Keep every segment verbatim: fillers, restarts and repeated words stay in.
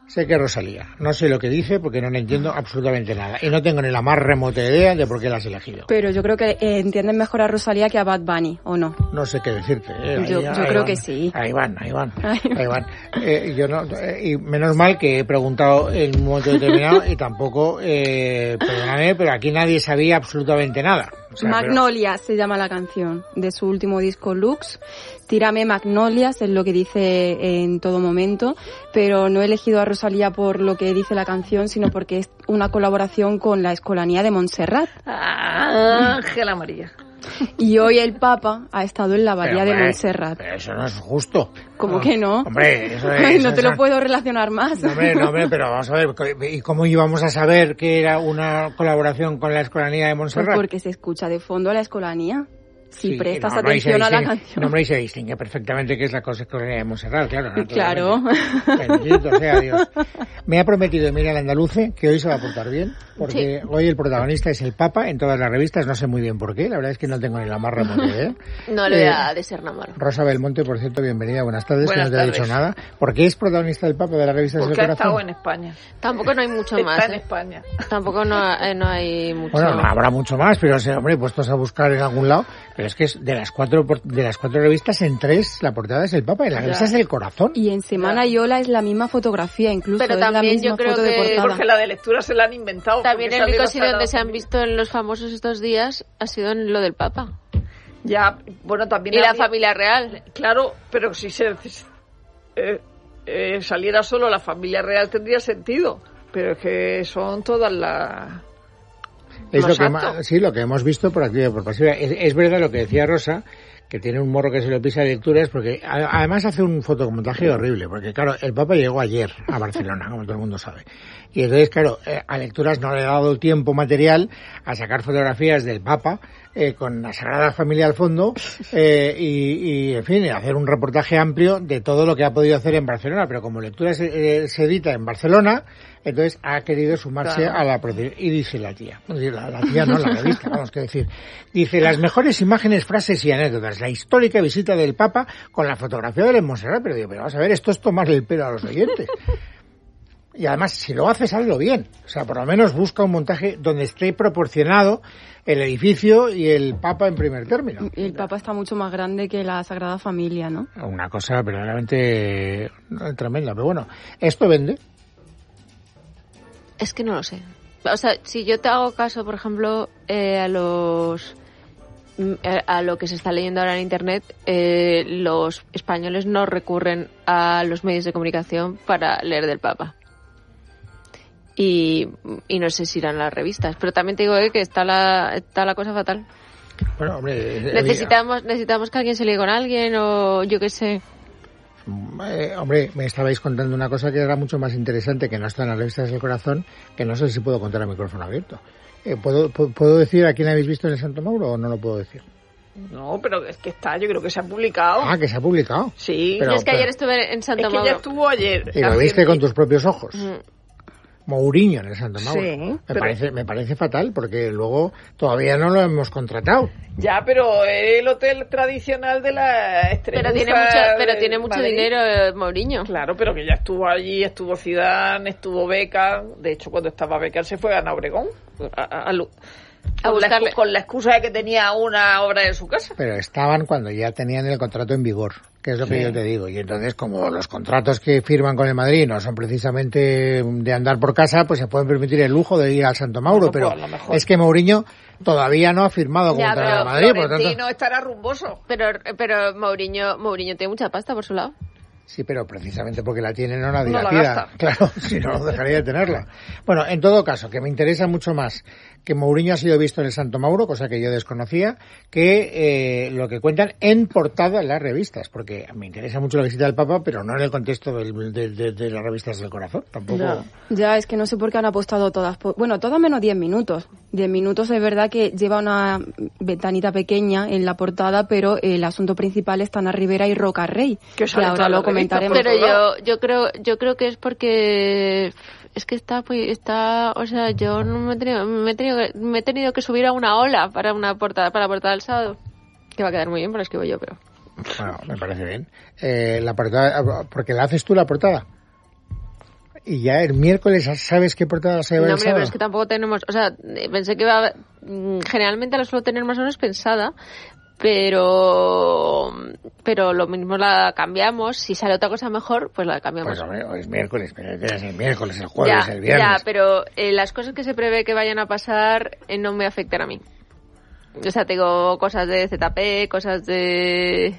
sé que Rosalía. No sé lo que dice porque no le entiendo absolutamente nada. Y no tengo ni la más remota idea de por qué la has elegido. Pero yo creo que eh, entienden mejor a Rosalía que a Bad Bunny, ¿o no? No sé qué decirte. Eh. Ahí, yo yo ahí creo van, que sí. Ahí van, ahí van. Ahí van. Eh, yo no, eh, y menos mal que he preguntado en un momento determinado y tampoco, eh, perdóname, pero aquí nadie sabía absolutamente nada. O sea, Magnolia pero... se llama la canción de su último disco Lux. Tírame Magnolias es lo que dice en todo momento, pero no he elegido a Rosalía por lo que dice la canción, sino porque es una colaboración con la Escolanía de Montserrat. Ah, Ángela María. Y hoy el Papa ha estado en la Abadía pero, de Montserrat. Pero eso no es justo. ¿Cómo no, que no? Hombre, eso es... Ay, no eso te es... lo puedo relacionar más. No, hombre, no, hombre, pero vamos a ver, ¿y cómo íbamos a saber que era una colaboración con la Escolanía de Montserrat? Pues porque se escucha de fondo a la Escolanía. Si sí, prestas no, atención no a la canción. No, hombre, y se distingue perfectamente que es la cosa Escolanía de Montserrat, claro. Claro. Bendito sea Dios. Me ha prometido Miriam Andaluce que hoy se va a portar bien, porque sí. Hoy el protagonista es el Papa en todas las revistas, no sé muy bien por qué, la verdad es que no tengo ni la más remota idea. No le da eh, de ser nada. Rosa Belmonte, por cierto, bienvenida, buenas tardes, buenas que no te tardes. ha dicho nada. ¿Por qué es protagonista del Papa de las revistas porque del corazón? Porque ha estado en España. Tampoco no hay mucho Está más. Está en ¿eh? España. Tampoco no, eh, no hay mucho. Bueno, no habrá mucho más, pero hombre, puestos a buscar en algún lado, pero es que es de las cuatro de las cuatro revistas, en tres la portada es el Papa y la revista es del corazón. Y en Semana ya. y Ola es la misma fotografía, incluso pero es también la misma yo creo foto que de portada. Porque la de lectura se la han inventado. También el único sitio donde se han visto en los famosos estos días ha sido en lo del Papa. Ya, bueno, también... Y la familia real. Claro, pero si se eh, eh, saliera solo la familia real tendría sentido, pero es que son todas las... Es lo que, sí, lo que hemos visto por activa y por pasiva. Es, es verdad lo que decía Rosa, que tiene un morro que se lo pisa de lecturas, porque a, además hace un fotomontaje horrible, porque claro, el Papa llegó ayer a Barcelona, como todo el mundo sabe. Y entonces, claro, eh, a lecturas no le ha dado el tiempo material a sacar fotografías del Papa, eh, con la Sagrada Familia al fondo, eh, y, y, en fin, hacer un reportaje amplio de todo lo que ha podido hacer en Barcelona, pero como lectura se, eh, se edita en Barcelona, entonces ha querido sumarse claro. a la procesión. Y dice la tía, la, la tía no, la revista, vamos que decir, dice las mejores imágenes, frases y anécdotas, la histórica visita del Papa con la fotografía de Montserrat, pero digo, pero vamos a ver, esto es tomarle el pelo a los oyentes. Y además, si lo haces, hazlo bien. O sea, por lo menos busca un montaje donde esté proporcionado el edificio y el Papa en primer término. El Papa está mucho más grande que la Sagrada Familia, ¿no? Una cosa verdaderamente tremenda, pero bueno, esto vende. Es que no lo sé. O sea, si yo te hago caso, por ejemplo, eh, a los a lo que se está leyendo ahora en Internet, eh, los españoles no recurren a los medios de comunicación para leer del Papa. Y, y no sé si irán las revistas. Pero también te digo eh, que está la, está la cosa fatal. Bueno, hombre... Necesitamos, necesitamos que alguien se líe con alguien o yo qué sé. Eh, hombre, me estabais contando una cosa que era mucho más interesante, que no está en las revistas del corazón, que no sé si puedo contar a micrófono abierto. Eh, ¿puedo, ¿Puedo decir a quién habéis visto en el Santo Mauro o no lo puedo decir? No, pero es que está, yo creo que se ha publicado. Ah, que se ha publicado. Sí. Pero, es que pero, ayer estuve en Santo Mauro. Es que ya estuvo ayer. Y lo viste con tus propios ojos. Mm. Mourinho en el Santo Mauro. Sí, me pero... parece me parece fatal porque luego todavía no lo hemos contratado. Ya, pero el hotel tradicional de la estrella. Pero tiene mucho, pero tiene mucho Madrid. dinero eh, Mourinho. Claro, pero que ya estuvo allí, estuvo Zidane, estuvo Beckham. De hecho, cuando estaba Beckham se fue a Ana Obregón a, a, a, a buscarle. La, con la excusa de que tenía una obra en su casa. Pero estaban cuando ya tenían el contrato en vigor, que es lo sí. que yo te digo. Y entonces, como los contratos que firman con el Madrid no son precisamente de andar por casa, pues se pueden permitir el lujo de ir al Santo Mauro. No, pero pues, es que Mourinho todavía no ha firmado con el Madrid. Por lo tanto... estará rumboso. Pero, pero Mourinho, Mourinho tiene mucha pasta por su lado. Sí, pero precisamente porque la tiene no la no dilapida. Claro, si no, no dejaría de tenerla. Bueno, en todo caso, que me interesa mucho más que Mourinho ha sido visto en el Santo Mauro, cosa que yo desconocía, que eh, lo que cuentan en portada en las revistas, porque me interesa mucho la visita del Papa, pero no en el contexto del, de, de, de las revistas del corazón, tampoco. Ya. ya, es que no sé por qué han apostado todas, por, bueno, todas menos diez minutos. diez minutos es verdad que lleva una ventanita pequeña en la portada, pero el asunto principal es Ana Rivera y Roca Rey, que, que ahora lo comentaremos. Pero yo, yo creo, yo creo que es porque es que está, pues, está, o sea, yo no me he tenido, me he tenido, me he tenido que subir a una ola para una portada, para la portada del sábado, que va a quedar muy bien, pero escribo yo, pero. Bueno, me parece bien. Eh, la portada, porque la haces tú la portada. Y ya el miércoles, ¿sabes qué portada se va a llevar? No, hombre, pero es que tampoco tenemos... O sea, pensé que iba... Generalmente la suelo tener más o menos pensada, pero pero lo mismo la cambiamos. Si sale otra cosa mejor, pues la cambiamos. Pues hombre, hoy es miércoles, pero es el miércoles, el jueves, ya, el viernes. Ya, pero eh, las cosas que se prevé que vayan a pasar eh, no me afectan a mí. O sea, tengo cosas de Z P, cosas de...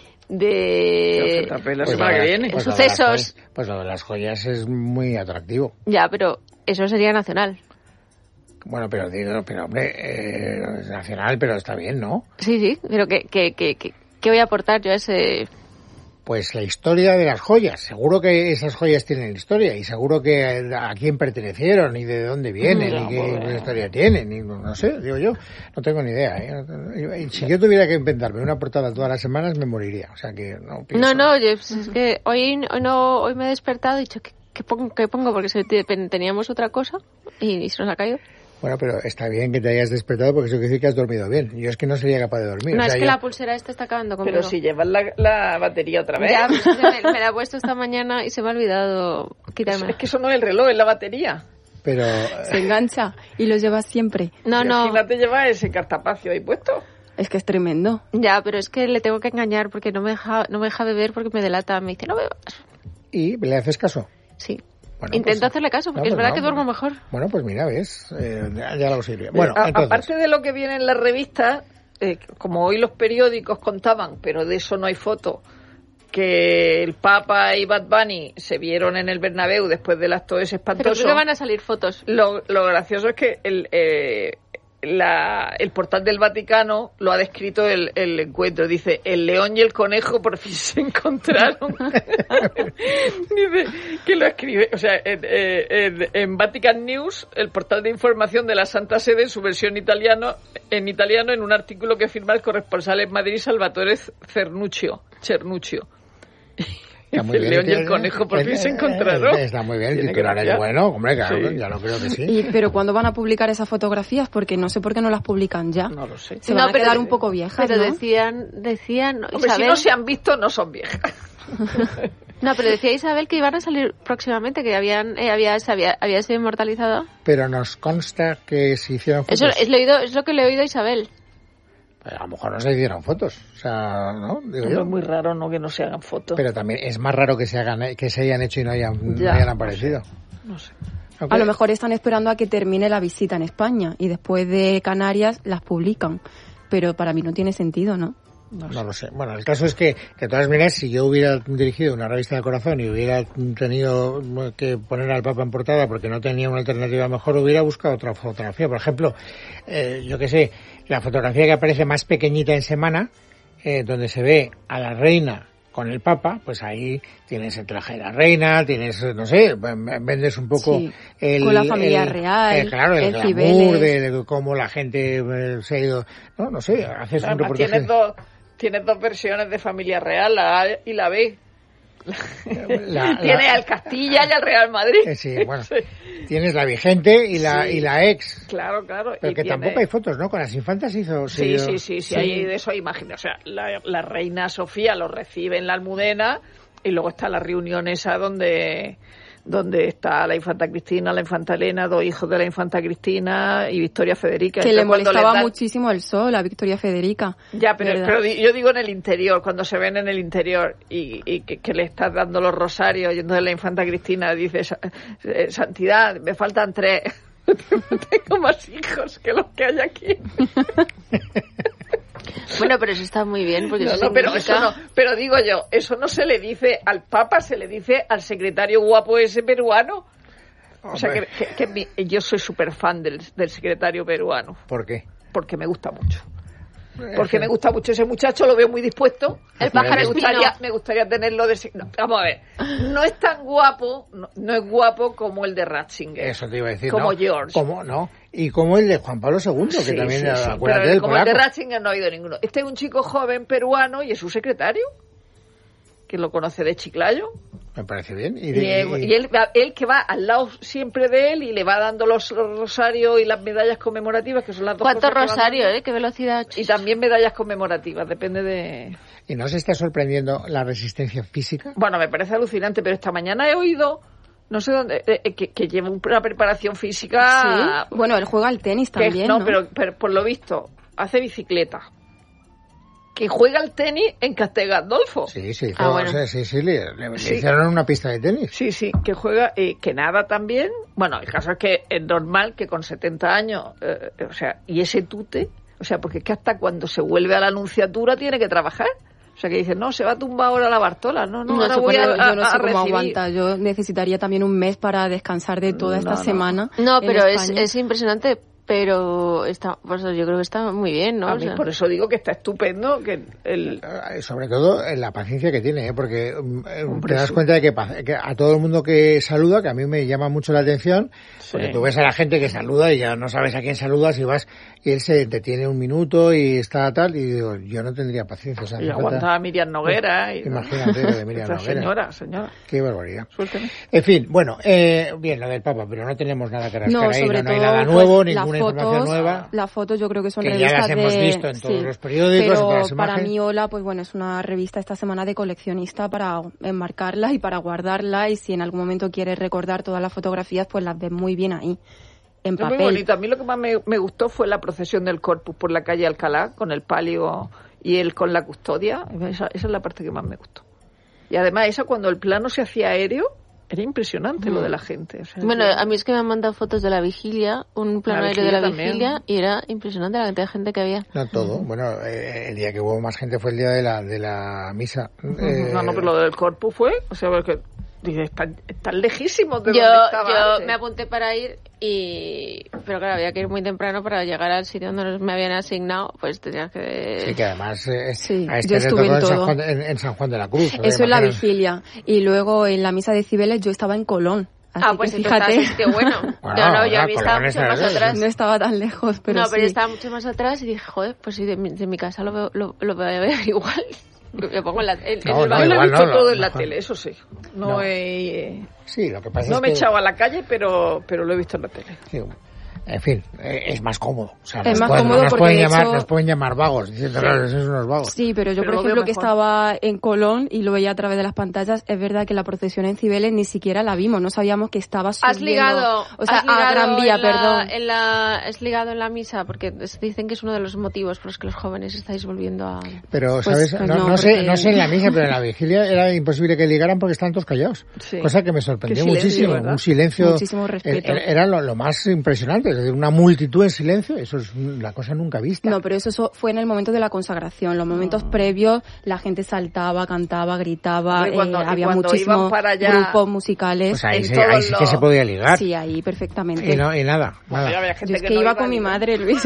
de Z P la semana que viene. Pues sucesos. Lo pues lo de las joyas es muy atractivo. Ya, pero eso sería nacional. Bueno, pero digo, pero hombre, eh, es nacional, pero está bien, ¿no? Sí, sí, pero ¿qué, qué, qué, qué, qué voy a aportar yo a ese...? Pues la historia de las joyas. Seguro que esas joyas tienen historia y seguro que a quién pertenecieron y de dónde vienen no, y qué bueno. historia tienen. Y no sé, digo yo, no tengo ni idea. ¿eh? Si yo tuviera que inventarme una portada todas las semanas, me moriría. O sea que no pienso... No, no, oye, pues es que hoy, hoy, no, hoy me he despertado y he dicho, ¿qué, qué, pongo, qué pongo? Porque se, teníamos otra cosa y, y se nos ha caído. Bueno, pero está bien que te hayas despertado porque eso quiere decir que has dormido bien. Yo es que no sería capaz de dormir. No, o sea, es que yo... la pulsera esta está acabando conmigo. Pero si llevas la, la batería otra vez. Ya, pues, me, me la he puesto esta mañana y se me ha olvidado quitarme. Es que eso no es el reloj, es la batería. Pero... Se engancha y lo llevas siempre. No, no. Imagínate llevar ese cartapacio ahí puesto. Es que es tremendo. Ya, pero es que le tengo que engañar porque no me deja, no me deja beber porque me delata. Me dice, no bebas. ¿Y le haces caso? Sí. Bueno, Intento pues, hacerle caso, porque no, es verdad no, que duermo mejor. Bueno, pues mira, ves, eh, ya, ya lo sirve. Bueno, a, entonces... aparte de lo que viene en las revistas, eh, como hoy los periódicos contaban, pero de eso no hay foto, que el Papa y Bad Bunny se vieron en el Bernabéu después del acto ese espantoso. Pero creo que van a salir fotos. Lo, lo gracioso es que el... Eh, La, el portal del Vaticano lo ha descrito el, el encuentro. Dice, el león y el conejo por fin se encontraron. Dice que lo escribe. O sea, en, en, en Vatican News, el portal de información de la Santa Sede, en su versión italiano, en italiano, en un artículo que firma el corresponsal en Madrid, Salvatore Cernuccio. Cernuccio. Está muy el bien, león y el conejo por fin se encontraron. Está muy bien, el titular es bueno, hombre, claro, sí. Ya lo creo que sí. Y, pero ¿cuándo van a publicar esas fotografías? Porque no sé por qué no las publican ya. No lo sé. Se van no, a pero, quedar un poco viejas, Pero ¿no? decían, decían... Hombre, Isabel... si no se han visto, no son viejas. No, pero decía Isabel que iban a salir próximamente, que habían, eh, había, se había, había sido inmortalizado. Pero nos consta que se hicieron fotos. Eso es, leído, es lo que le he oído a Isabel. Pues a lo mejor no se hicieron fotos, o sea, ¿no? Digo Es yo. muy raro, ¿no?, que no se hagan fotos. Pero también es más raro que se hagan, que se hayan hecho y no hayan, ya, no hayan aparecido. No sé. Okay. A lo mejor están esperando a que termine la visita en España y después de Canarias las publican. Pero para mí no tiene sentido, ¿no? No, no lo sé. Bueno, el caso es que, de todas maneras, si yo hubiera dirigido una revista del corazón y hubiera tenido que poner al Papa en portada porque no tenía una alternativa mejor, hubiera buscado otra fotografía. Por ejemplo, eh, yo qué sé, la fotografía que aparece más pequeñita en Semana, eh, donde se ve a la reina con el Papa, pues ahí tienes el traje de la reina, tienes, no sé, vendes un poco sí, el... con la familia el, real, el, claro, el, el glamour de, de cómo la gente eh, se ha ido... No, no sé, haces Además, un reportaje... Tienes dos, tienes dos versiones de familia real, la A y la B. La, Tienes la, al Castilla y al Real Madrid. Eh, sí, bueno, sí. Tienes la vigente y la sí. y la ex. Claro, claro. Pero y que tiene... tampoco hay fotos, ¿no? Con las infantas hizo... Sí, sí, sí, sí, sí, hay de eso, imagino. O sea, la, la reina Sofía lo recibe en la Almudena y luego está la reunión esa donde... donde está la infanta Cristina, la infanta Elena, dos hijos de la infanta Cristina y Victoria Federica. Que Entonces, le molestaba dan... muchísimo el sol a Victoria Federica. Ya, pero, pero yo digo en el interior, cuando se ven en el interior y, y que, que le estás dando los rosarios y entonces la infanta Cristina dice, Santidad, me faltan tres. Tengo más hijos que los que hay aquí. Bueno, pero eso está muy bien, porque no, eso no, pero significa... eso no, pero digo yo, eso no se le dice al Papa, se le dice al secretario guapo ese peruano. Hombre. O sea, que, que, que mi, yo soy súper fan del, del secretario peruano. ¿Por qué? Porque me gusta mucho. Porque me gusta mucho ese muchacho, lo veo muy dispuesto. El pájaro me gustaría, espino. me gustaría tenerlo de... No, vamos a ver, no es tan guapo, no, no es guapo como el de Ratzinger. Eso te iba a decir, como ¿no? George. Como, ¿no? Y como el de Juan Pablo segundo, que sí, también, sí, sí. acuérdate Pero del como polaco. el de Ratzinger no ha habido ninguno. Este es un chico joven peruano y es su secretario, que lo conoce de Chiclayo. Me parece bien. Y, y, de, él, y... y él, él que va al lado siempre de él y le va dando los, los rosarios y las medallas conmemorativas, que son las dos ¿Cuántos cosas rosarios, eh? ¿Qué velocidad? Y también medallas conmemorativas, depende de... ¿Y no se está sorprendiendo la resistencia física? Bueno, me parece alucinante, pero esta mañana he oído no sé dónde, eh, que, que lleva una preparación física. Sí. Bueno, él juega al tenis también, que, no, ¿no? Pero, pero por lo visto hace bicicleta. Que juega al tenis en Castel Gandolfo. Sí, sí, Ah, bueno. sí, sí, sí, le, le Sí. hicieron una pista de tenis. Sí, sí, que juega, eh, que nada también. Bueno, el caso es que es normal que con setenta años, eh, o sea, y ese tute, o sea, porque es que hasta cuando se vuelve a la anunciatura tiene que trabajar. O sea, que dice, no, se va a tumbar ahora la Bartola. No, no, No, ahora eso, voy a, pero yo no a- sé a cómo recibir. aguanta. Yo necesitaría también un mes para descansar de toda esta No, no. semana. No, en pero es, España. es impresionante, pero está, pues yo creo que está muy bien, ¿no? A O mí sea, por eso digo que está estupendo que el... Eh, Sobre todo en la paciencia que tiene, ¿eh? Porque mm, eh, Hombre, te das sí. cuenta de que, pa- que a todo el mundo que saluda, que a mí me llama mucho la atención, porque Sí. tú ves a la gente que saluda y ya no sabes a quién saludas y vas y él se detiene un minuto y está tal, y digo, yo no tendría paciencia. O sea, Y hace falta- aguantaba a Miriam Noguera. Y, Imagínate lo de Miriam Esta Noguera. Señora, señora, Qué barbaridad. suélteme. En fin, bueno, eh, bien, lo del Papa, pero no tenemos nada que rascar No, ahí, sobre no, no hay todo, nada pues, nuevo, las ninguna información fotos, nueva. Las fotos yo creo que son Que ya revistas las hemos de... visto en todos sí, los periódicos, en pero todas las para imágenes. mí Ola, pues bueno, es una revista esta semana de coleccionista para enmarcarla y para guardarla, y si en algún momento quieres recordar todas las fotografías, pues las ves muy bien ahí, en Es papel. muy bonito. A mí lo que más me, me gustó fue la procesión del Corpus por la calle Alcalá, con el palio y él con la custodia. Esa, esa es la parte que más me gustó. Y además, esa cuando el plano se hacía aéreo, era impresionante lo de la gente. O sea, bueno, que- a mí es que me han mandado fotos de la vigilia, un plano La aéreo de la vigilia también. vigilia, y era impresionante la cantidad de gente que había. No todo. Bueno, eh, el día que hubo más gente fue el día de la de la misa. Eh, No, no, pero lo del Corpus fue, o sea, porque dije, están, están lejísimos de Yo, donde estaba yo antes. me apunté para ir y... Pero claro, había que ir muy temprano para llegar al sitio donde nos- me habían asignado, pues tenías que... Sí, que además eh, Sí, a este yo le estuve tocó en en San, todo. Juan, en, en San Juan de la Cruz. o sea, Eso es la imagínate. vigilia. Y luego en la misa de Cibeles yo estaba en Colón. Así Ah, pues que entonces fíjate, estás en sitio bueno. Bueno, no, no, yo ahora a mí estaba Colón mucho es más el- atrás. no estaba tan lejos, pero no, sí. pero yo estaba mucho más atrás y dije, joder, pues si de mi, de mi casa lo veo, lo, lo voy a ver igual. Me pongo en, la, en, en No, el no, Yo baño. lo he igual visto no, todo lo en la mejor. tele, eso sí. No, No. he, Sí, lo que pasa no es me he que... echado a la calle, pero, pero lo he visto en la tele. sí, en fin, eh, es más cómodo. O sea, Es nos más pueden, cómodo nos porque, pueden de llamar, hecho- nos pueden llamar vagos, diciendo, Sí. claro, esos son unos vagos. Sí, pero yo, Pero por lo veo ejemplo, que mejor. estaba en Colón y lo veía a través de las pantallas, es verdad que la procesión en Cibeles ni siquiera la vimos, no sabíamos que estaba subiendo... Has ligado, o sea, has ligado a Gran Vía, en la, perdón. En la, has ligado en la misa, porque es- dicen que es uno de los motivos por los que los jóvenes estáis volviendo a... Pero, Pues, ¿sabes? pues no, no, no sé, porque- no sé en la misa, pero en la vigilia era imposible que ligaran porque estaban todos callados. Sí. Cosa que me sorprendió Qué silencio, muchísimo. ¿verdad? Un silencio. Muchísimo respeto. Era, era lo, lo más impresionante. Es decir, una multitud en silencio. Eso es la cosa nunca vista. No, pero eso, eso fue en el momento de la consagración. Los momentos previos, la gente saltaba, cantaba, gritaba, Hombre, cuando- eh, y había cuando muchísimos iban para allá- grupos musicales. Pues ahí, en sí, todos ahí sí que los- se podía ligar. Sí, ahí perfectamente. Y, no, y nada, Bueno, nada. había gente Yo es que que no iba con mi ligar. madre, Luis.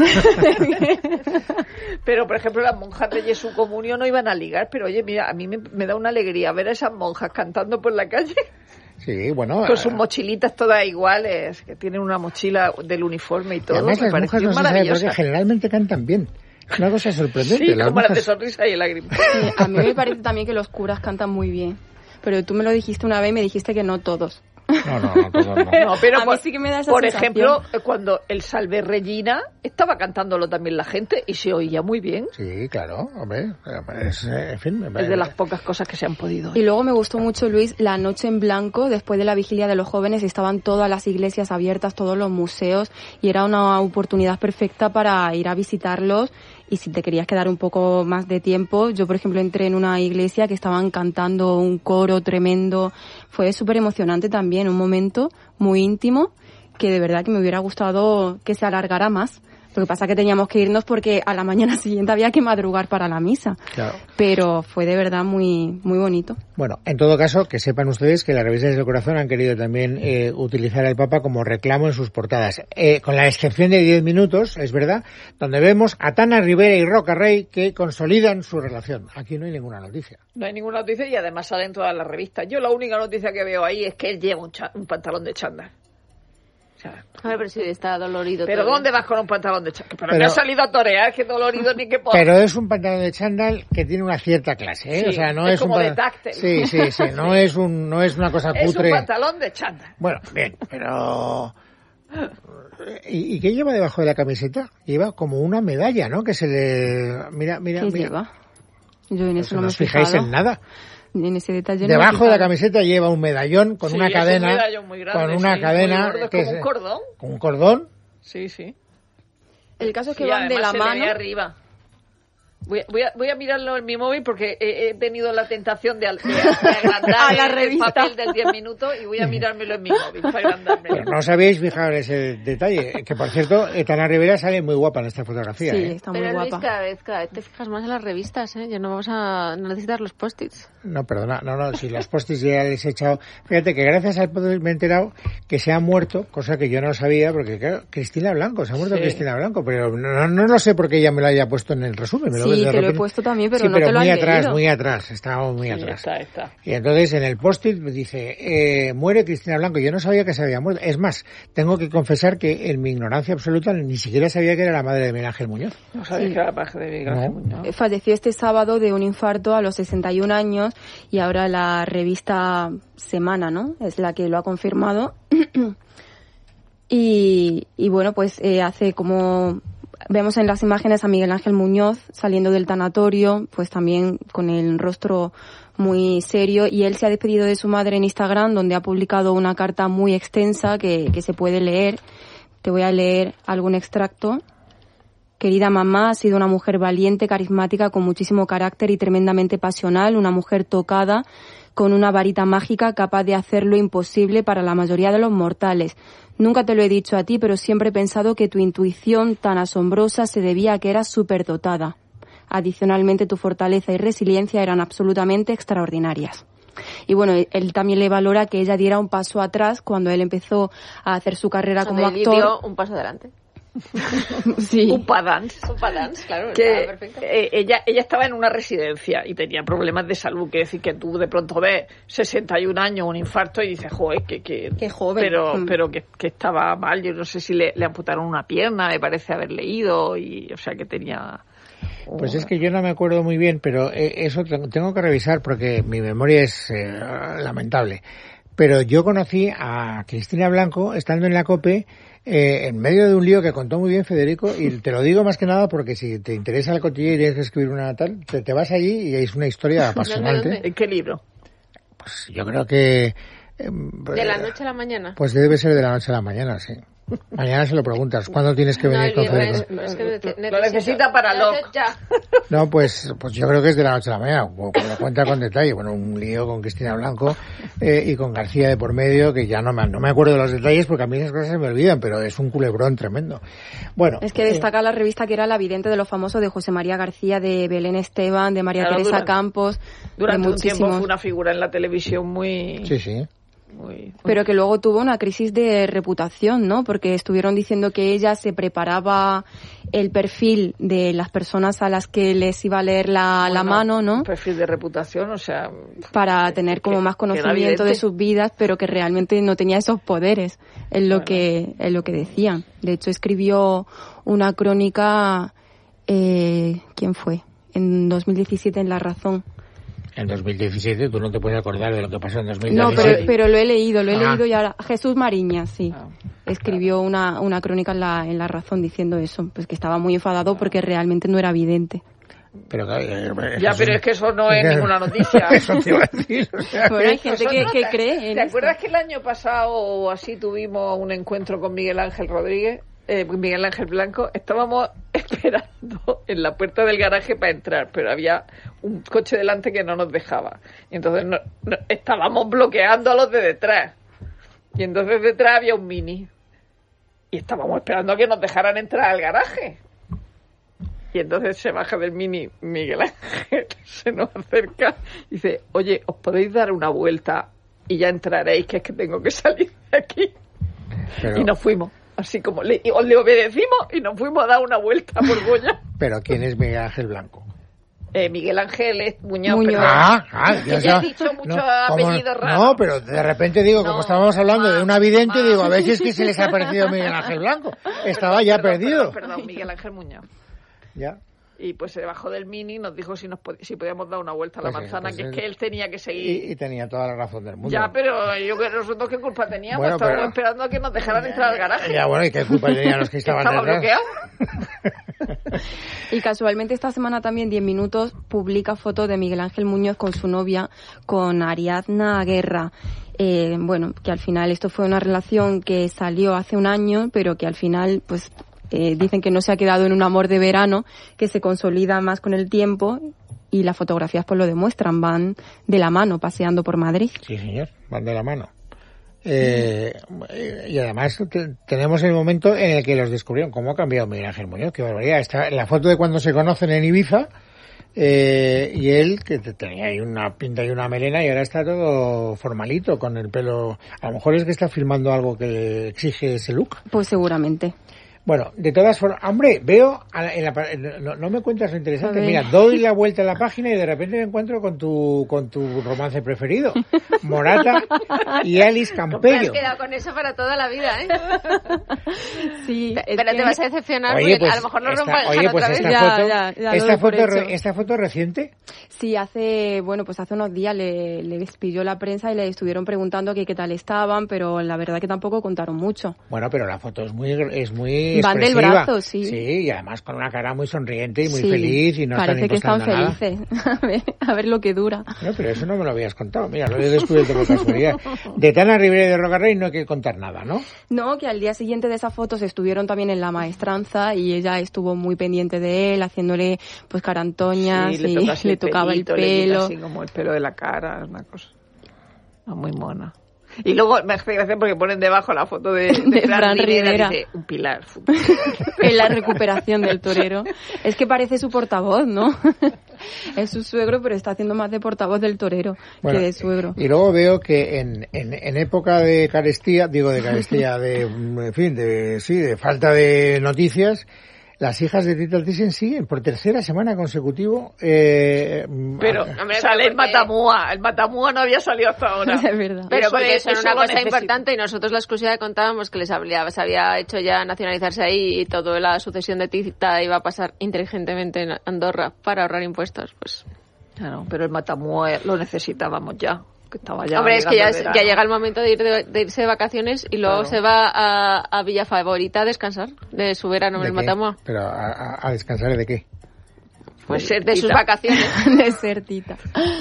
Pero, por ejemplo, las monjas de Jesús Comunión no iban a ligar, pero oye, mira, a mí me, me da una alegría ver a esas monjas cantando por la calle Sí, bueno. con sus eh, mochilitas todas iguales, que tienen una mochila del uniforme y y todo. además Me las monjas pareció no se sabe por qué maravillosa. generalmente cantan bien. Es una cosa sorprendente. Sí, las como las de monjas- sonrisa y lágrimas. Sí, a mí me parece también que los curas cantan muy bien. Pero tú me lo dijiste una vez y me dijiste que no todos. No, no, no, todos no. No, pero A mí por, sí que me da esa por sensación. ejemplo, cuando el Salve Regina estaba cantándolo también la gente y se oía muy bien. Sí, claro, hombre. Es, eh, en fin, me Es de las pocas cosas que se han podido Y oír. luego me gustó mucho, Luis, la noche en blanco, después de la vigilia de los jóvenes, estaban todas las iglesias abiertas, todos los museos, y era una oportunidad perfecta para ir a visitarlos. Y si te querías quedar un poco más de tiempo, yo, por ejemplo, entré en una iglesia que estaban cantando un coro tremendo. Fue súper emocionante también, un momento muy íntimo que de verdad que me hubiera gustado que se alargara más. Lo que pasa es que teníamos que irnos porque a la mañana siguiente había que madrugar para la misa. Claro. Pero fue de verdad muy muy bonito. Bueno, en todo caso, que sepan ustedes que las revistas del corazón han querido también eh, utilizar al Papa como reclamo en sus portadas, eh, con la excepción de diez minutos, es verdad, donde vemos a Tana Rivera y Roca Rey que consolidan su relación. Aquí no hay ninguna noticia. No hay ninguna noticia y además salen todas las revistas. Yo la única noticia que veo ahí es que él lleva un, cha- un pantalón de chándal. O sea, A ver, pero si está dolorido. ¿pero todo. dónde vas con un pantalón de chándal? Pero, Pero- me ha salido a torear, que dolorido ni que por... Pero es un pantalón de chándal que tiene una cierta clase, ¿eh? Sí, o sea, no es es, como un de pan- táctil. Sí, sí, sí, no es un, no es una cosa Es cutre. un pantalón de chándal. Bueno, bien, pero ¿y, y qué lleva debajo de la camiseta? Lleva como una medalla, ¿no? Que se le mira, mira, ¿Qué mira. lleva? Yo en Pues eso no no me he os fijáis fijado. en nada. en ese detalle. Debajo no de la camiseta lleva un medallón con sí, una cadena, un medallón muy grande, con una sí, cadena, muy gordo, que como es, un cordón. Con un cordón. Sí, sí. El caso es que sí, van de la se mano. Le ve arriba. Voy a, voy, a, voy a mirarlo en mi móvil porque he, he tenido la tentación de, de, de agrandar a la el, el revista. papel del diez minutos y voy a mirármelo en mi móvil para agrandármelo. Pero no os habéis fijado en ese detalle, que por cierto, Etana Rivera sale muy guapa en esta fotografía. Sí, ¿eh? está muy Pero Luis, guapa. cada vez, cada vez te fijas más en las revistas, ¿eh? Ya no vamos a necesitar los post-its. No, perdona, no, no, si los postis ya les he echado... Fíjate que gracias al podcast me he enterado que se ha muerto, cosa que yo no sabía, porque claro, Cristina Blanco, se ha muerto Sí. Cristina Blanco, pero no, no, no lo sé porque ella me lo haya puesto en el resumen. Me lo Sí, ves de te lo he repente. puesto también, pero sí, no pero te lo muy has atrás, leído. muy atrás, estaba muy Sí, atrás. está, está. Y entonces en el post-it dice, eh, muere Cristina Blanco. Yo no sabía que se había muerto. Es más, tengo que confesar que en mi ignorancia absoluta ni siquiera sabía que era la madre de Miguel Ángel Muñoz. No sabes Sí. que era la paja de Miguel Ángel No. Muñoz. Eh, Falleció este sábado de un infarto a los sesenta y un años y ahora la revista Semana, ¿no? Es la que lo ha confirmado. y, y bueno, pues eh, hace como... Vemos en las imágenes a Miguel Ángel Muñoz saliendo del tanatorio, pues también con el rostro muy serio, y él se ha despedido de su madre en Instagram, donde ha publicado una carta muy extensa que, que se puede leer. Te voy a leer algún extracto. Querida mamá, has sido una mujer valiente, carismática, con muchísimo carácter y tremendamente pasional, una mujer tocada, con una varita mágica capaz de hacer lo imposible para la mayoría de los mortales. Nunca te lo he dicho a ti, pero siempre he pensado que tu intuición tan asombrosa se debía a que eras superdotada. Adicionalmente, tu fortaleza y resiliencia eran absolutamente extraordinarias. Y bueno, él también le valora que ella diera un paso atrás cuando él empezó a hacer su carrera O sea, como Daily actor. dio un paso adelante. Sí. Un padance. Un balance, claro, Que estaba perfecto. eh, ella ella estaba en una residencia y tenía problemas de salud, que decir que tú de pronto ves sesenta y un años, un infarto y dices, joder, que, que Qué joven. pero Mm. pero que, que estaba mal. Yo no sé si le, le amputaron una pierna, me parece haber leído, y o sea que tenía... Pues es que yo no me acuerdo muy bien, pero eh, eso tengo, tengo que revisar porque mi memoria es eh, lamentable. Pero yo conocí a Cristina Blanco estando en la COPE eh, en medio de un lío que contó muy bien Federico, y te lo digo más que nada porque si te interesa el cotilleo y tienes que escribir una tal, te, te vas allí y es una historia apasionante. ¿Dónde? ¿En qué libro? Pues yo creo que... eh, De la noche a la mañana. Pues debe ser de la noche a la mañana, sí. Mañana se lo preguntas, ¿cuándo tienes que No, venir el con viernes, Federico? es que necesito- Lo necesita para Lo Locke. haces ya. No, pues pues yo creo que es de la noche a la mañana, como lo cuenta con detalle. Bueno, un lío con Cristina Blanco eh, y con García de por medio, que ya no me, no me acuerdo de los detalles porque a mí esas cosas se me olvidan, pero es un culebrón tremendo. Bueno, Es que destaca la revista que era la vidente de los famosos de José María García, de Belén Esteban, de María Claro, Teresa durante- Campos, Durante de un tiempo muchísimos. fue una figura en la televisión muy... sí, sí. muy- Pero que luego tuvo una crisis de reputación, ¿no? Porque estuvieron diciendo que ella se preparaba el perfil de las personas a las que les iba a leer la, la Bueno, mano, ¿no? un perfil de reputación, o sea... Para tener como que- más que era conocimiento de evidente. sus vidas, pero que realmente no tenía esos poderes, es lo Bueno. que es lo que decían. De hecho, escribió una crónica, eh, ¿quién fue? En dos mil diecisiete en La Razón. En dos mil diecisiete tú no te puedes acordar de lo que pasó en dos mil No, diecisiete. pero, pero lo he leído, lo he Ah. leído y ahora Jesús Mariñas, sí. Ah, Escribió una, una crónica en la, en La Razón diciendo eso, pues que estaba muy enfadado porque realmente no era vidente. Pero, claro, eh, Ya, eso pero sí. es que eso no es Ya. ninguna noticia. Eso te iba a decir. O sea, Bueno, hay gente que, Nosotros, que ¿te- cree en ¿Te esto. acuerdas que el año pasado o así tuvimos un encuentro con Miguel Ángel Rodríguez? Eh, Miguel Ángel Blanco, estábamos esperando en la puerta del garaje para entrar, pero había un coche delante que no nos dejaba. Y entonces no- no- estábamos bloqueando a los de detrás. Y entonces detrás había un Mini. Y estábamos esperando a que nos dejaran entrar al garaje. Y entonces se baja del Mini Miguel Ángel, se nos acerca y dice, oye, ¿os podéis dar una vuelta y ya entraréis, que es que tengo que salir de aquí? Pero, Y nos fuimos. Así como le, y le obedecimos y nos fuimos a dar una vuelta por Goya. pero ¿quién es Miguel Ángel Blanco? Eh, Miguel Ángel es Muñoz. Muñoz. perdón. Ah, ah, Es que ya ya sa- has dicho muchos ¿cómo? apellidos raros. No, pero de repente digo, como No, estábamos hablando de una vidente, ma- digo, a ver si es que se les ha parecido Miguel Ángel Blanco. Estaba ya Perdón, perdido. Perdón, perdón, Miguel Ángel Muñoz. Ya. Y pues se bajó del Mini y nos dijo si nos pod- si podíamos dar una vuelta a la Pues, manzana, pues que él- es que él tenía que seguir. Y, y tenía toda la razón del mundo. Ya, pero yo que nosotros qué culpa teníamos, Bueno, estábamos pero- esperando a que nos dejaran entrar al garaje. Ya, bueno, ¿y qué culpa tenían los que estaban Estaba detrás? bloqueado. Y casualmente esta semana también diez minutos publica fotos de Miguel Ángel Muñoz con su novia, con Ariadna Guerra. Eh, bueno, que al final esto fue una relación que salió hace un año, pero que al final pues eh, dicen que no se ha quedado en un amor de verano, que se consolida más con el tiempo, y las fotografías pues lo demuestran, van de la mano paseando por Madrid. Sí, señor, van de la mano. Eh, y además te, tenemos el momento en el que los descubrieron. ¿Cómo ha cambiado Miguel Ángel Muñoz? Qué barbaridad. Está la foto de cuando se conocen en Ibiza, eh, y él, que tenía ahí una pinta y una melena, y ahora está todo formalito, con el pelo. A lo mejor es que está filmando algo que exige ese look. Pues seguramente. Bueno, de todas formas, hombre, veo, a la- en la, pa- no, no me cuentas lo interesante. A ver. Mira, doy la vuelta a la página y de repente me encuentro con tu con tu romance preferido, Morata y Alice Te has Campello. quedado con eso para toda la vida, ¿eh? Sí, es Pero que- te vas a decepcionar Oye, porque pues, a lo mejor lo esta, rompan oye, pues otra vez. esta Ya, foto, ya, ya lo esta doy por foto, re- hecho. esta foto reciente. Sí, hace, bueno, pues hace unos días le, le despidió la prensa y le estuvieron preguntando que qué tal estaban, pero la verdad que tampoco contaron mucho. Bueno, pero la foto es muy es muy Van del expresiva. brazo, sí. Sí, y además con una cara muy sonriente y muy Sí, feliz y no parece están que están impostando nada. felices. A ver, a ver lo que dura. No, pero eso no me lo habías contado. Mira, lo he descubierto por casualidad. De Tana Rivera y de Rocarrey no hay que contar nada, ¿no? No, que al día siguiente de esas fotos estuvieron también en la maestranza y ella estuvo muy pendiente de él, haciéndole pues carantoñas Sí, le, y toca así le el tocaba pelito, el le quita pelo. así como el pelo de la cara, es una cosa no, muy mona. Y luego me hace gracia porque ponen debajo la foto de, de, De Fran, Fran Rivera, Rivera. dice, un pilar. En la recuperación del torero. Es que parece su portavoz, ¿no? Es su suegro, pero está haciendo más de portavoz del torero Bueno, que de suegro. Y luego veo que en, en, en época de carestía, digo de carestía, de, en fin, de, sí, de falta de noticias, las hijas de Tito Alcisen siguen por tercera semana consecutivo. Eh, Pero a- Hombre, sale pero el porque- Matamúa. El Matamúa no había salido hasta ahora. Es verdad. Pero Eso porque es- son eso una lo cosa necesito. importante y nosotros la exclusiva contábamos que les había, se había hecho ya nacionalizarse ahí y toda la sucesión de Tita iba a pasar inteligentemente en Andorra para ahorrar impuestos. Pues Claro, pero el Matamúa lo necesitábamos ya. Que estaba ya hombre, es que ya, llegando el ya verano. llega el momento de, ir de, de irse de vacaciones y luego Claro. se va a, a Villa Favorita a descansar de su verano en ¿de el qué? Matamua. Pero a, a- a descansar de qué. Pues De sus Tita. vacaciones. De ser Tita.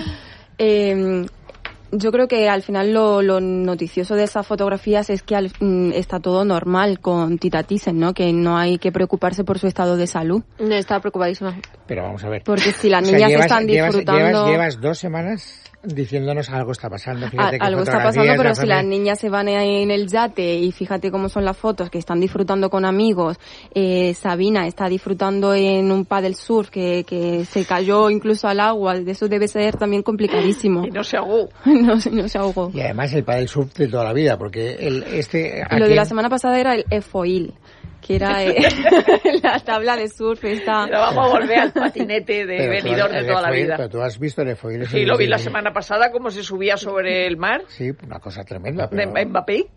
Eh, yo creo que al final lo, lo noticioso de esas fotografías es que al- mm, está todo normal con Tita Thyssen, ¿no? Que no hay que preocuparse por su estado de salud. Estaba preocupadísima. Pero vamos a ver. Porque si las O sea, niñas llevas- están llevas- disfrutando... Llevas, llevas dos semanas diciéndonos algo está pasando. Fíjate A- qué algo está fotografías, pasando, pero la si familia- las niñas se van en el yate y fíjate cómo son las fotos, que están disfrutando con amigos, eh, Sabina está disfrutando en un paddle surf que, que se cayó incluso al agua, de eso debe ser también complicadísimo. Y no se ahogó. no, se- no se ahogó. Y además el paddle surf de toda la vida, porque el, este... Y lo aquí- de la semana pasada era el E-Foil, que era eh, la tabla de surf esta. Pero vamos a volver al patinete de Pero tú venidor has- de toda la el vida. Pero tú has visto el E-Foil. ese Sí, lo vi de- la semana pasada, cómo se subía sobre el mar Sí, una cosa tremenda. de Pero... Mbappé.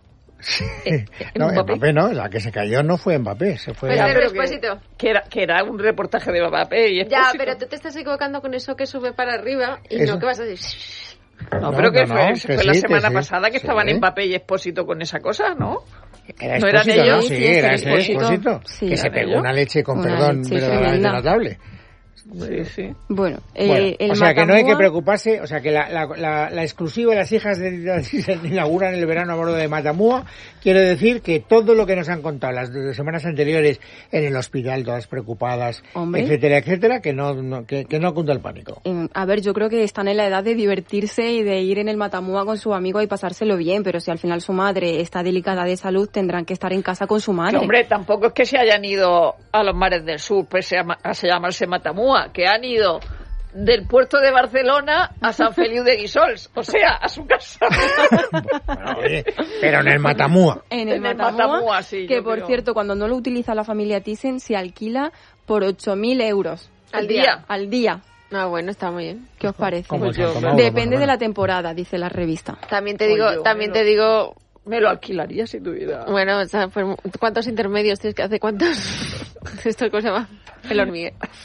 No, Mbappé. Mbappé no, la que se cayó no fue Mbappé, se fue... Pues Ya, el pero que, Expósito. que era, que era un reportaje de Mbappé y Ya, Expósito. pero tú te estás equivocando con eso que sube para arriba y Eso. no que vas a decir... No, pero que no, fue, no, fue que la sí, que semana sí. pasada que Sí. estaban Mbappé y Expósito con esa cosa, ¿no? Era ¿No eran Expósito, ¿no? ellos? Sí, Sí, era sí, ese Expósito. Expósito, Sí. que se ¿Eran pegó ellos? una leche, con Una perdón, leche verdaderamente tremenda. notable. Sí, sí. Bueno, eh, Bueno, el o sea que no hay que Matamua- preocuparse, o sea que la, la, la, la exclusiva de las hijas de Tita Thyssen inauguran el verano a bordo de Matamua, quiere decir que todo lo que nos han contado las de- semanas anteriores en el hospital, todas preocupadas, Hombre. etcétera, etcétera, que no, no que, que no cunda el pánico. Eh, A ver, yo creo que están en la edad de divertirse y de ir en el Matamua con su amigo y pasárselo bien, pero si al final su madre está delicada de salud, tendrán que estar en casa con su Que, madre. hombre, tampoco es que se hayan ido a los mares del sur, pese a, ma- a se llamarse Matamua, que han ido del puerto de Barcelona a San Feliu de Guíxols, o sea, a su casa. Bueno, oye, pero en el Matamua. En el En el Matamua, Matamua, sí, que yo por creo. cierto, cuando no lo utiliza la familia Thyssen, se alquila por ocho mil euros Al día. al día. Ah, bueno, está muy bien. ¿Qué os parece? Como Pues el yo- Santo Mauro, más o Depende de menos. la temporada, dice la revista. También te Pues digo, yo también me te lo- digo, Me lo alquilaría si tuviera. bueno, o sea, pues, ¿cuántos intermedios tienes que hacer? ¿Cuántos? Esto, ¿cómo se llama? El hormiguero.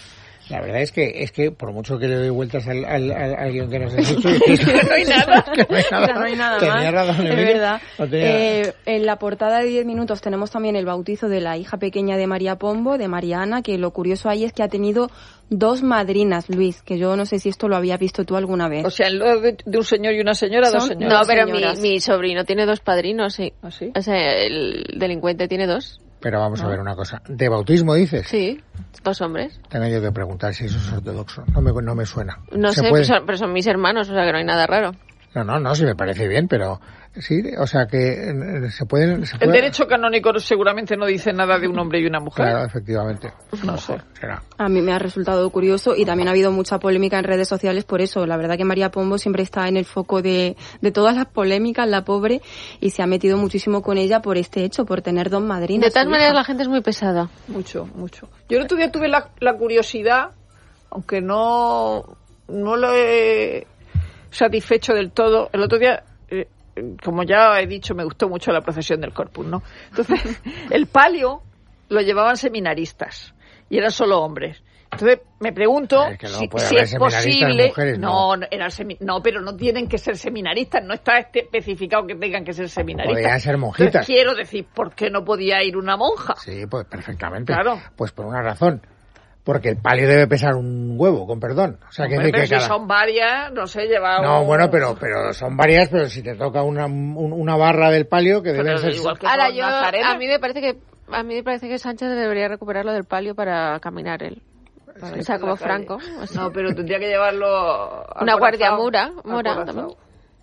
La verdad es que es que por mucho que le doy vueltas al, al, al, al guión que nos has hecho, es que no hay nada. Que no hay nada, no hay nada tenía más. razón, Es Emilia, verdad. no tenía... Eh, en la portada de diez minutos tenemos también el bautizo de la hija pequeña de María Pombo, de Mariana, que lo curioso ahí es que ha tenido dos madrinas, Luis, que yo no sé si esto lo había visto tú alguna vez. O sea, en lugar de, de un señor y una señora, Son dos señoras. No, pero mi, señoras. mi sobrino tiene dos padrinos, sí. ¿Ah, sí? O sea, el delincuente tiene dos. Pero vamos a ver una cosa. ¿De bautismo dices? Sí, dos hombres. Tengo yo que preguntar si eso es ortodoxo. No me, no me suena. No ¿Se sé, puede? pero son, pero son mis hermanos, o sea que no hay nada raro. No, no, no, sí me parece bien, pero sí, o sea que eh, se pueden... Se El puede... derecho canónico seguramente no dice nada de un hombre y una mujer. Claro, efectivamente. No sé. Será. A mí me ha resultado curioso y también ha habido mucha polémica en redes sociales por eso. La verdad que María Pombo siempre está en el foco de, de todas las polémicas, la pobre, y se ha metido muchísimo con ella por este hecho, por tener dos madrinas. De todas su maneras, hija. la gente es muy pesada. Mucho, mucho. Yo el otro día tuve la, la curiosidad, aunque no, no lo he satisfecho del todo. El otro día, eh, como ya he dicho, me gustó mucho la procesión del Corpus, ¿no? Entonces, el palio lo llevaban seminaristas y eran solo hombres. Entonces, me pregunto Es que no si, puede si haber es seminaristas posible... mujeres, no, no. no, eran semi- no, pero no tienen que ser seminaristas, no está este- especificado que tengan que ser seminaristas. Podrían ser monjitas. Entonces, quiero decir, ¿por qué no podía ir una monja? Sí, pues perfectamente. Claro. Pues por una razón. Porque el palio debe pesar un huevo, con perdón. O sea, que, Hombre, que pero si cada... son varias, no sé, lleva No, un- bueno, pero pero son varias, pero si te toca una, un- una barra del palio que Pero deben ser... igual que Ahora con yo, Nazarena. a mí me parece que a mí me parece que Sánchez debería recuperar lo del palio para caminar él. Para O sea, ir por como la calle. Franco. así. No, pero tendría que llevarlo... Una guardia acorazado, mora, mora acorazado. también.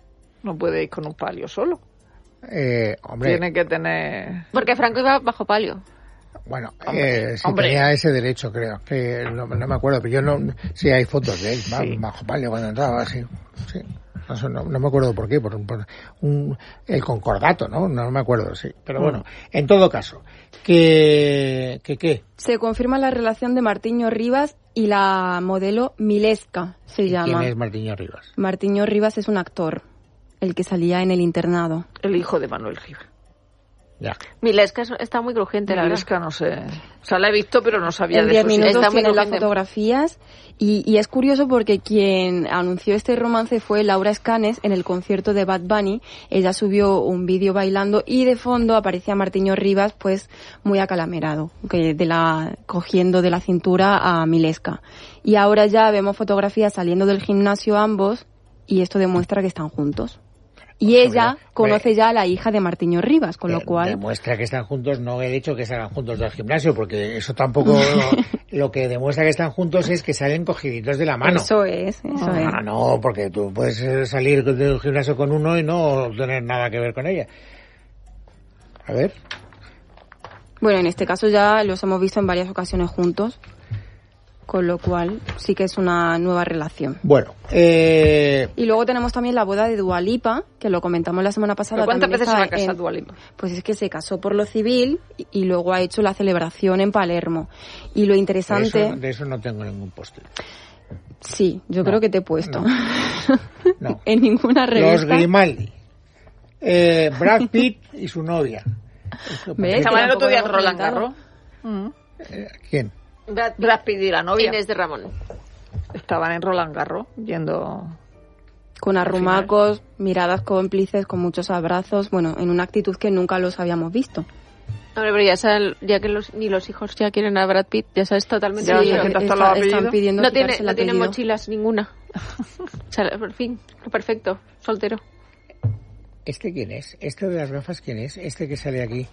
No puede ir con un palio solo. Eh, hombre, Tiene que tener... Porque Franco iba bajo palio. bueno, Hombre, eh, sí hombre. tenía ese derecho, creo. Que no, no me acuerdo, pero yo no... Sí, hay fotos de él, va, Sí. bajo palio cuando entraba, sí. Sí. Eso no, no me acuerdo por qué, por, por un, el concordato, ¿no? No me acuerdo, sí. Pero bueno, en todo caso, que, que qué. Se confirma la relación de Martiño Rivas y la modelo Milesca, se llama. ¿Quién es Martiño Rivas? Martiño Rivas es un actor, el que salía en El Internado. El hijo de Manuel Gil. Ya. Milesca es- está muy crujiente, la verdad. Milesca, no sé. O sea, la he visto, pero no sabía En de diez su minutos Está muy tienen las crujiente. fotografías y, y es curioso porque quien anunció este romance fue Laura Escanes en el concierto de Bad Bunny. Ella subió un vídeo bailando y de fondo aparecía Martiño Rivas pues muy acalamerado, que de la cogiendo de la cintura a Milesca. Y ahora ya vemos fotografías saliendo del gimnasio ambos y esto demuestra que están juntos. Y Pues, ella hombre, conoce hombre. ya a la hija de Martiño Rivas, con lo Eh, cual... demuestra que están juntos, no he dicho que salgan juntos del gimnasio, porque eso tampoco... lo que demuestra que están juntos es que salen cogiditos de la mano. Eso es, eso es. Ah, no, porque tú puedes eh, salir del gimnasio con uno y no tener nada que ver con ella. A ver. Bueno, en este caso ya los hemos visto en varias ocasiones juntos, con lo cual sí que es una nueva relación. Bueno, eh, Y luego tenemos también la boda de Dua Lipa, que lo comentamos la semana pasada. ¿Pero cuántas también veces se va a está casar en- Dua Lipa? Pues es que se casó por lo civil y, y luego ha hecho la celebración en Palermo. Y lo de interesante... eso, de eso no tengo ningún postre. Sí, yo No, creo que te he puesto. no, no. En ninguna Los revista. Grimaldi. Eh, Brad Pitt y su novia. ¿Ves? Estaban el otro día en tampoco lo Roland hemos Garros. Mm. Eh, ¿Quién? Brad, Brad Pitt y la novia. Inés de Ramón. Estaban en Roland Garros yendo... Con arrumacos, miradas cómplices, con muchos abrazos, bueno, en una actitud que nunca los habíamos visto. Hombre, pero ya, sabes, ya que los, ni los hijos ya quieren a Brad Pitt, ya sabes totalmente. Ya Sí, sé no, que te has está- talado apellido. están pidiendo no tiene, quitarse el no tiene apellido. mochilas ninguna. O sea, por fin, perfecto, soltero. ¿Este quién es? ¿Este de las gafas quién es? ¿Este que sale aquí?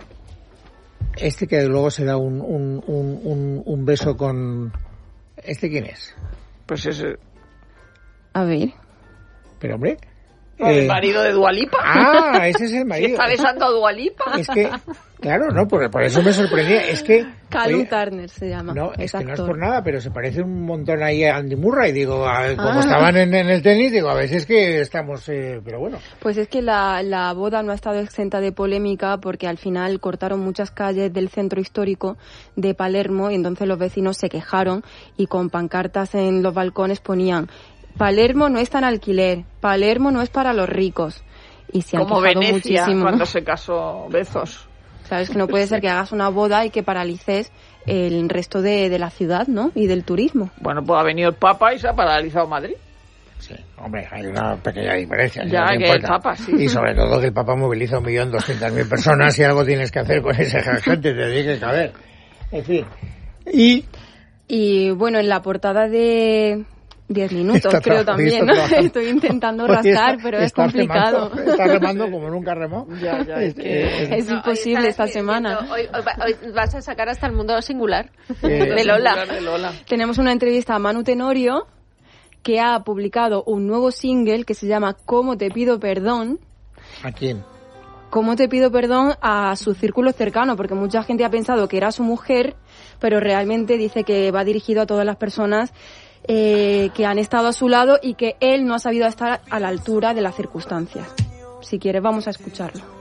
¿Este que luego se da un, un, un, un, un beso con... ¿Este quién es? Pues es el A ver. Pero hombre... el eh, marido de Dua Lipa. Ah, ese es el ¿Que marido. está besando a Dua Lipa? Es que, claro, no, por, por eso me sorprendía. Es que... Callum oye, Turner se llama. no, es que no es actor. por nada, pero se parece un montón ahí a Andy Murray. Digo, a- como Ah. estaban en, en el tenis, digo, a veces que estamos... Eh, pero bueno. Pues es que la, la boda no ha estado exenta de polémica porque al final cortaron muchas calles del centro histórico de Palermo y entonces los vecinos se quejaron y con pancartas en los balcones ponían Palermo no está en alquiler, Palermo no es para los ricos. Y se han Como quejado Venecia muchísimo. cuando se casó Bezos. Sabes que no puede ser que hagas una boda y que paralices el resto de, de la ciudad, ¿no? Y del turismo. Bueno, pues ha venido el Papa y se ha paralizado Madrid. Sí, hombre, hay una pequeña diferencia. Ya, no que el Papa, sí. Y sobre todo que el Papa moviliza un millón doscientas mil personas y algo tienes que hacer con esa gente, te tiene que caber. En fin. Y... Y bueno, en la portada de diez minutos, está creo también, ¿no? Estoy intentando rascar, está, pero es complicado. Remando, está remando como nunca remó. Ya, ya, es que... Es no, imposible esta semana. Hoy, hoy, hoy vas a sacar hasta el mundo singular eh, de Lola. De Lola. Tenemos una entrevista a Manu Tenorio, que ha publicado un nuevo single que se llama ¿Cómo te pido perdón? ¿A quién? ¿Cómo te pido perdón? A su círculo cercano, porque mucha gente ha pensado que era su mujer, pero realmente dice que va dirigido a todas las personas eh, que han estado a su lado y que él no ha sabido estar a la altura de las circunstancias. Si quieres, vamos a escucharlo.